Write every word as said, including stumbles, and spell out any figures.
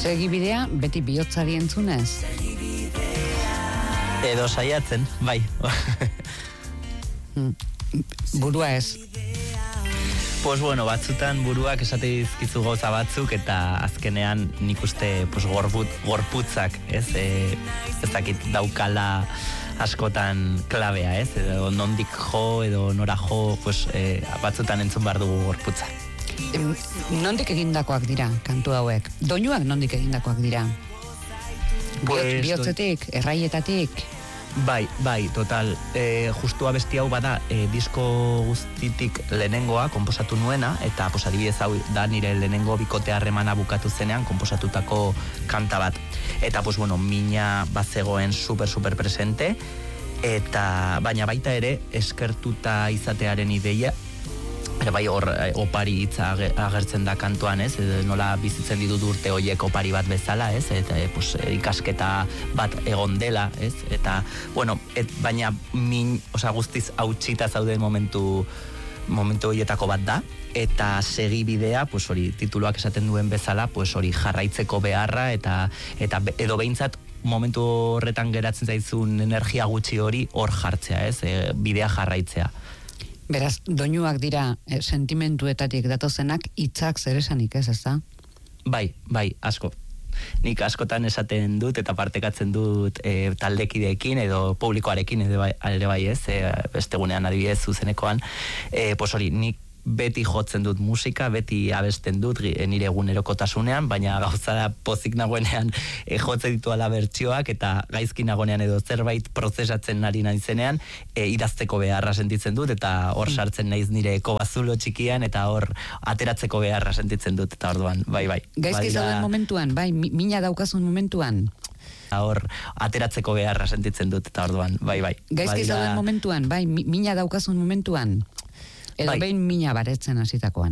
Segibidea beti bihotzari entzunez? Edo saiatzen, bai. Burua ez. Pues bueno, batzutan buruak esate dizkizu gauza batzuk eta azkenean nik uste pues, gorbut, gorputzak, ez? E, ez dakit daukala askotan klabea, ez? Edo nondik jo, edo nora jo, pues, e, batzutan entzun behar dugu gorputza. Nondik egindakoak dira, kantu hauek? Doinuak nondik egindakoak dira? Pues, Bihotzetik, erraietatik? Bai, bai, total. E, justu abesti hau bada e, disko guztitik lehenengoa konposatu nuena, eta pues, adibidez hau da nire lehenengo bikote harremana bukatu zenean konposatutako kanta bat. Eta, pues, bueno, mina bazegoen super, super presente, eta baina baita ere eskertuta izatearen ideia, bai hor opari hitza agertzen da kantuan, ez? Nola bizitzen ditut urte horiek opari bat bezala, ez? Eta pues, ikasketa bat egon dela, ez? Eta, bueno, et, baina min, osa, guztiz hautsita zauden momentu momentu horietako bat da, eta segibidea, pues hori, tituluak esaten duen bezala, pues hori jarraitzeko beharra, eta, eta edo behintzat momentu horretan geratzen zaizun energia gutxi hori hor jartzea, ez? E, bidea jarraitzea. Beraz, doinuak dira eh, sentimentuetatik datozenak, hitzak zer esanik ez, ez da? Bai, bai, asko. Nik askotan esaten dut eta partekatzen dut e, taldekideekin edo publikoarekin edo bai, ere bai ez, e, beste gunean adibidez zuzenekoan, e, pues hori, nik beti jotzen dut musika, beti abesten dut nire egunerokotasunean, baina gauza da pozik nagoenean e, jotzen ditu ala bertsioak eta gaizki nagoenean edo zerbait prozesatzen ari naizenean e, idazteko beharra sentitzen dut eta hor sartzen naiz nire kobazulo txikian eta hor ateratzeko beharra sentitzen dut eta orduan, bai, bai. Gaizki zauden momentuan, bai, mina daukazun momentuan? Hor ateratzeko beharra sentitzen dut eta orduan, bai, bai. Gaizki zauden momentuan, bai, mina daukazun momentuan? Edo bai. Behin mina baretzen hasitakoan.